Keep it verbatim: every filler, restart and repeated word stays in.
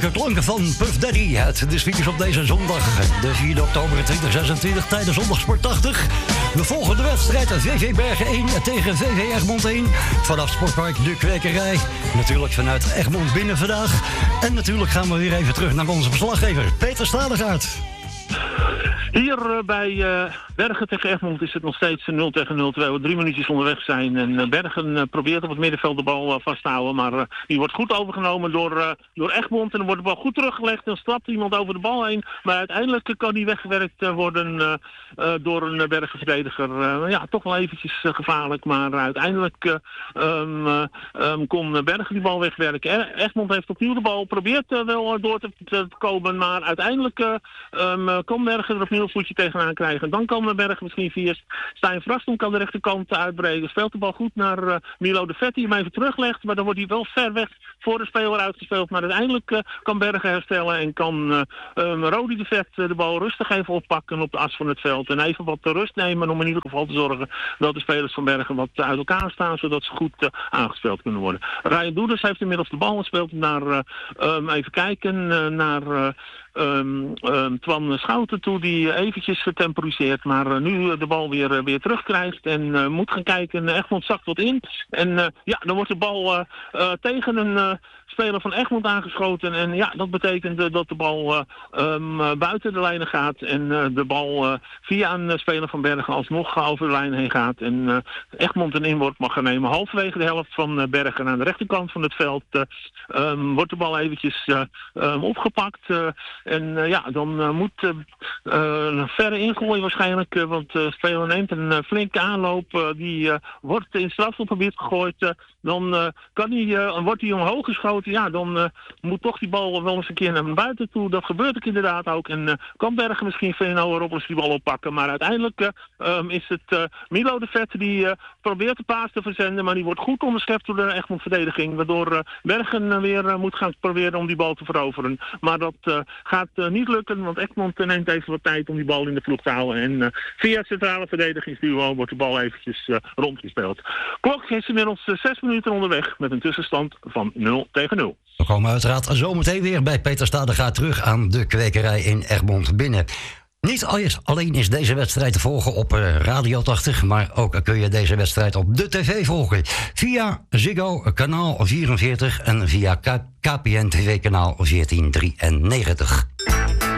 heerlijke klanken van Puff Daddy uit de speakers op deze zondag, de vierde oktober twintig zesentwintig, tijdens Zondagsport tachtig. We volgen de wedstrijd V V Bergen één tegen V V Egmond één vanaf Sportpark De Kwekerij. Natuurlijk vanuit Egmond binnen vandaag. En natuurlijk gaan we weer even terug naar onze verslaggever Peter Stadegaard. Hier uh, bij uh, Bergen tegen Egmond is het nog steeds nul tegen nul, terwijl we drie minuutjes onderweg zijn. En uh, Bergen uh, probeert op het middenveld de bal uh, vast te houden, maar uh, die wordt goed overgenomen door, uh, door Egmond. En dan wordt de bal goed teruggelegd en stapt iemand over de bal heen. Maar uiteindelijk uh, kan die weggewerkt uh, worden uh, uh, door een uh, Bergenverdediger. Uh, ja, toch wel eventjes uh, gevaarlijk, maar uh, uiteindelijk uh, um, uh, um, kon Bergen die bal wegwerken. Egmond heeft opnieuw de bal, probeert uh, wel uh, door te, te komen, maar uiteindelijk uh, um, uh, kan Bergen er opnieuw een voetje tegenaan krijgen. Dan kan Bergen misschien via Stijn Vraston kan de rechterkant uitbreken. Speelt de bal goed naar uh, Milo de Vet, die hem even teruglegt, maar dan wordt hij wel ver weg voor de speler uitgespeeld. Maar uiteindelijk uh, kan Bergen herstellen en kan uh, um, Rodi de Vet uh, de bal rustig even oppakken op de as van het veld. En even wat rust nemen om in ieder geval te zorgen dat de spelers van Bergen wat uit elkaar staan, zodat ze goed uh, aangespeeld kunnen worden. Ryan Doeders heeft inmiddels de bal en speelt naar, uh, um, even kijken, uh, naar uh, um, um, Twan Schouten toe, die uh, eventjes uh, temporiseert, maar uh, nu de bal weer, uh, weer terugkrijgt en uh, moet gaan kijken. Egmond zakt wat in en uh, ja, dan wordt de bal uh, uh, tegen een uh, speler van Egmond aangeschoten. En ja, dat betekent uh, dat de bal uh, um, uh, buiten de lijnen gaat en uh, de bal uh, via een uh, speler van Bergen alsnog over de lijn heen gaat. En uh, Egmond een inworp mag gaan nemen. Halverwege de helft van uh, Bergen aan de rechterkant van het veld uh, um, wordt de bal eventjes uh, um, opgepakt. Uh, en uh, ja, dan uh, moet uh, uh, een verre ingooien waarschijnlijk, uh, want de uh, speler neemt een uh, flinke aanloop. Uh, die uh, wordt in het strafschopgebied gegooid. Uh, dan uh, kan hij, uh, wordt hij omhoog geschoten. Ja, dan uh, moet toch die bal wel eens een keer naar buiten toe. Dat gebeurt ook inderdaad ook. En uh, kan Bergen misschien Veno Robles die bal oppakken. Maar uiteindelijk uh, um, is het uh, Milo de Vet die uh, probeert de paas te verzenden. Maar die wordt goed onderschept door de Egmond verdediging. Waardoor uh, Bergen uh, weer uh, moet gaan proberen om die bal te veroveren. Maar dat uh, gaat uh, niet lukken. Want Egmond uh, neemt even wat tijd om die bal in de ploeg te houden. En uh, via het centrale verdedigingsduo wordt de bal eventjes uh, rondgespeeld. Klok is inmiddels uh, zes minuten onderweg met een tussenstand van nul tegen nul. We komen uiteraard zometeen weer bij Peter Stadegaard terug aan de Kwekerij in Egmond binnen. Niet alleen is deze wedstrijd te volgen op Radio tachtig, maar ook kun je deze wedstrijd op de tv volgen. Via Ziggo kanaal vierenveertig en via K P N T V kanaal veertien drieënnegentig.